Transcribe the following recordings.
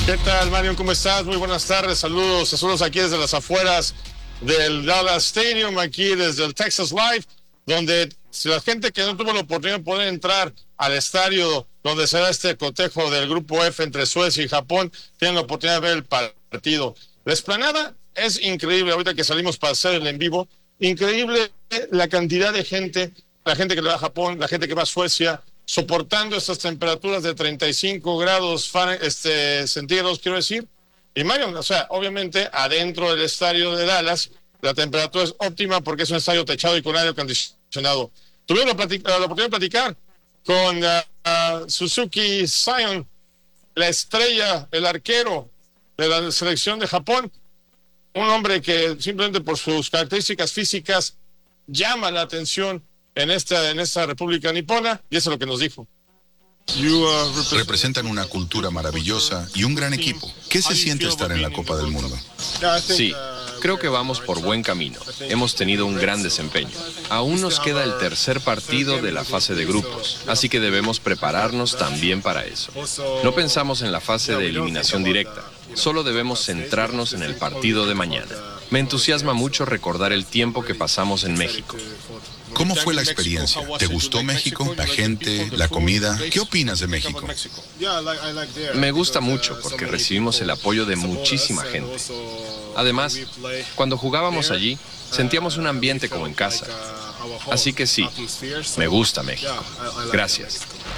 ¿Qué tal, Mario? ¿Cómo estás? Muy buenas tardes. Saludos aquí desde las afueras del Dallas Stadium, aquí desde el Texas Live, donde si la gente que no tuvo la oportunidad de poder entrar al estadio donde será este cotejo del Grupo F entre Suecia y Japón, tienen la oportunidad de ver el partido. La explanada es increíble, ahorita que salimos para hacer el en vivo, increíble la cantidad de gente, la gente que le va a Japón, la gente que va a Suecia, soportando estas temperaturas de 35 grados centígrados, quiero decir. Y Mario, o sea, obviamente adentro del estadio de Dallas, la temperatura es óptima porque es un estadio techado y con aire acondicionado. Tuvimos la oportunidad de platicar con Suzuki Sion, la estrella, el arquero de la selección de Japón, un hombre que simplemente por sus características físicas llama la atención en esta República Nipona, y eso es lo que nos dijo. Representan una cultura maravillosa y un gran equipo. ¿Qué se siente estar en la Copa del Mundo? Sí, creo que vamos por buen camino. Hemos tenido un gran desempeño. Aún nos queda el tercer partido de la fase de grupos, así que debemos prepararnos también para eso. No pensamos en la fase de eliminación directa, solo debemos centrarnos en el partido de mañana. Me entusiasma mucho recordar el tiempo que pasamos en México. ¿Cómo fue la experiencia? ¿Te gustó México? ¿La gente? ¿La comida? ¿Qué opinas de México? Me gusta mucho porque recibimos el apoyo de muchísima gente. Además, cuando jugábamos allí, sentíamos un ambiente como en casa. Así que sí, me gusta México. Gracias.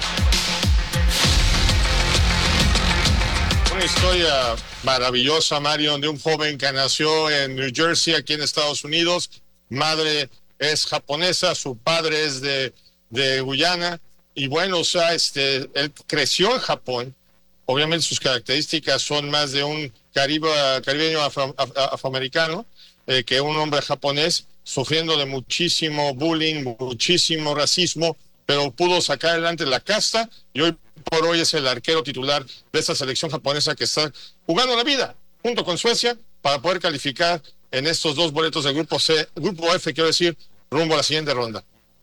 Una historia maravillosa, Mario, de un joven que nació en New Jersey, aquí en Estados Unidos. Madre es japonesa, su padre es de Guyana. Y bueno, o sea, él creció en Japón. Obviamente sus características son más de un caribeño afroamericano que un hombre japonés, sufriendo de muchísimo bullying, muchísimo racismo, pero pudo sacar adelante la casta y hoy por hoy es el arquero titular de esta selección japonesa que está jugando la vida junto con Suecia para poder calificar en estos dos boletos del grupo F, quiero decir, rumbo a la siguiente ronda.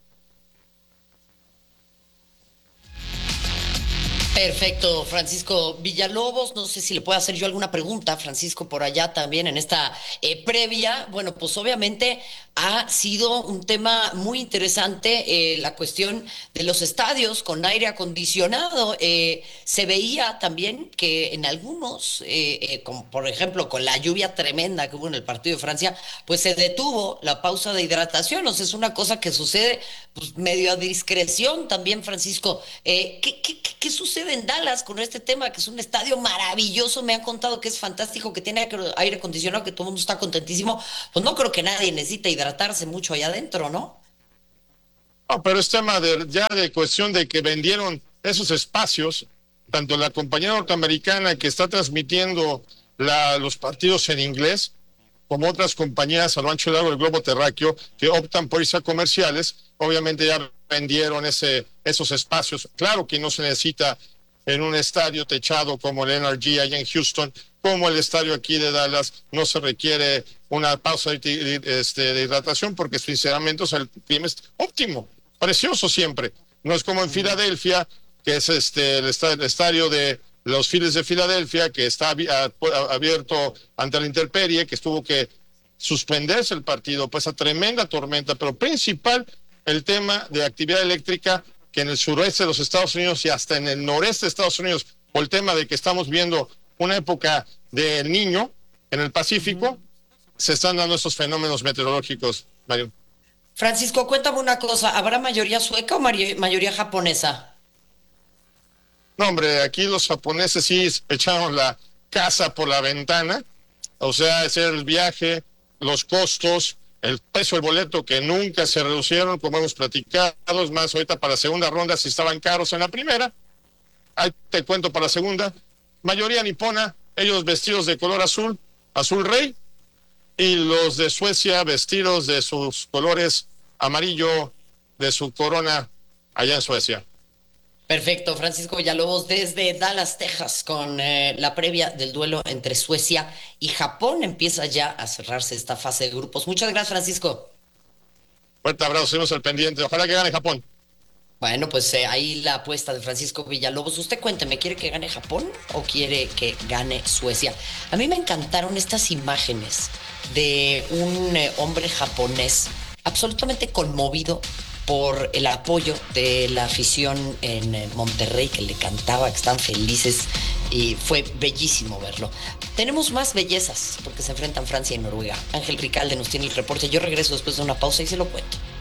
Perfecto, Francisco Villalobos. No sé si le puedo hacer yo alguna pregunta, Francisco, por allá también en esta previa. Bueno, pues obviamente ha sido un tema muy interesante la cuestión de los estadios con aire acondicionado. Se veía también que en algunos, como por ejemplo con la lluvia tremenda que hubo en el partido de Francia, pues se detuvo la pausa de hidratación. O sea, es una cosa que sucede pues, medio a discreción también, Francisco. ¿Qué sucede en Dallas con este tema? Que es un estadio maravilloso, me han contado que es fantástico, que tiene aire acondicionado, que todo el mundo está contentísimo. Pues no creo que nadie necesite hidratarse mucho allá adentro, ¿no? No, pero es tema de cuestión de que vendieron esos espacios, tanto la compañía norteamericana que está transmitiendo los partidos en inglés, como otras compañías a lo ancho y largo del globo terráqueo que optan por irse a comerciales, obviamente ya vendieron esos espacios. Claro que no se necesita en un estadio techado como el NRG allá en Houston, como el estadio aquí de Dallas, no se requiere una pausa de hidratación porque sinceramente o sea, el clima es óptimo, precioso siempre. No es como en Filadelfia, que es el estadio de los Phillies de Filadelfia, que está abierto ante la intemperie, que tuvo que suspenderse el partido, pues a tremenda tormenta, pero principal el tema de actividad eléctrica que en el suroeste de los Estados Unidos y hasta en el noreste de Estados Unidos, por el tema de que estamos viendo una época del Niño en el Pacífico, se están dando estos fenómenos meteorológicos, Mario. Francisco, cuéntame una cosa, ¿habrá mayoría sueca o mayoría japonesa? No, hombre, aquí los japoneses sí echaron la casa por la ventana, o sea, hacer el viaje, los costos, el precio del boleto que nunca se reducieron, como hemos platicado, es más, ahorita para la segunda ronda si estaban caros en la primera, ahí te cuento para la segunda, mayoría nipona, ellos vestidos de color azul, azul rey, y los de Suecia vestidos de sus colores amarillo de su corona allá en Suecia. Perfecto, Francisco Villalobos desde Dallas, Texas, con la previa del duelo entre Suecia y Japón. Empieza ya a cerrarse esta fase de grupos. Muchas gracias, Francisco. Fuerte abrazo, seguimos al pendiente. Ojalá que gane Japón. Bueno, pues ahí la apuesta de Francisco Villalobos. Usted cuénteme, ¿quiere que gane Japón o quiere que gane Suecia? A mí me encantaron estas imágenes de un hombre japonés absolutamente conmovido por el apoyo de la afición en Monterrey, que le cantaba, que estaban felices, y fue bellísimo verlo. Tenemos más bellezas porque se enfrentan Francia y Noruega. Ángel Ricalde nos tiene el reporte. Yo regreso después de una pausa y se lo cuento.